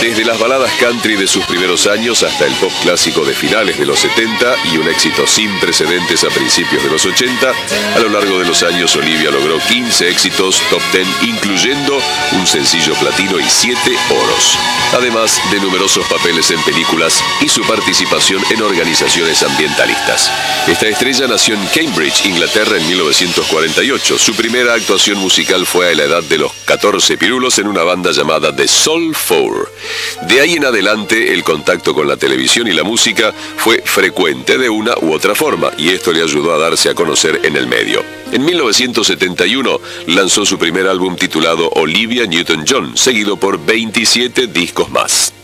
Desde las baladas country de sus primeros años hasta el pop clásico de finales de los 70 y un éxito sin precedentes a principios de los 80, a lo largo de los años Olivia logró 15 éxitos top 10, incluyendo un sencillo platino y 7 oros, además de numerosos papeles en películas y su participación en organizaciones ambientalistas. Esta estrella nació en Cambridge, Inglaterra, en 1948. Su primera actuación musical fue a la edad de los 14 pirulos en una banda llamada The Soul Four. De ahí en adelante, el contacto con la televisión y la música fue frecuente de una u otra forma, y esto le ayudó a darse a conocer en el medio. En 1971 lanzó su primer álbum titulado Olivia Newton-John, seguido por 27 discos más.